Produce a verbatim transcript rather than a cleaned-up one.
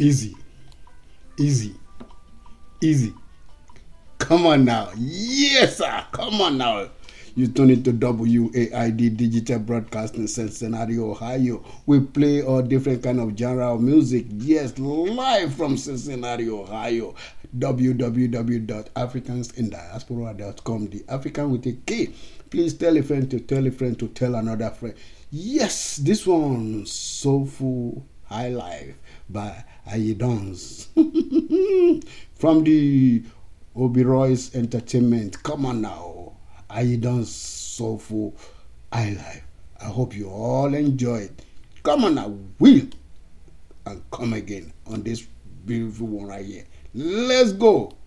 Easy, easy, easy. Come on now. Yes, sir. Come on now. You turn it to W A I D Digital Broadcasting, Cincinnati, Ohio. We play all different kind of genre of music. Yes, live from Cincinnati, Ohio. w w w dot africans in diaspora dot com. The African with a K. Please tell a friend to tell a friend to tell another friend. Yes, this one, Soulful High Life by Ayidons. From the Oberoy's Entertainment. Come on now. Ayidons Soulful High Life. I hope you all enjoy it. Come on now. Will and come again on this beautiful one right here. Let's go.